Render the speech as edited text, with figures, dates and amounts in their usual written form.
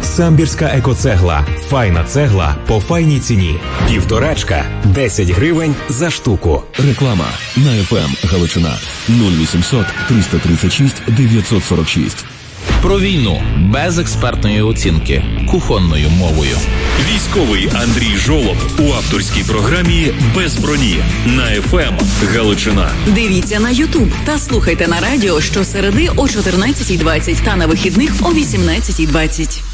Самбірська екоцегла. Файна цегла по файній ціні. 1,5 – 10 гривень за штуку. Реклама на FM Галичина 0800 336 946. Про війну без експертної оцінки, кухонною мовою. Військовий Андрій Жолоб у авторській програмі «Без броні» на FM Галичина. Дивіться на YouTube та слухайте на радіо щосереди о 14:20 та на вихідних о 18:20.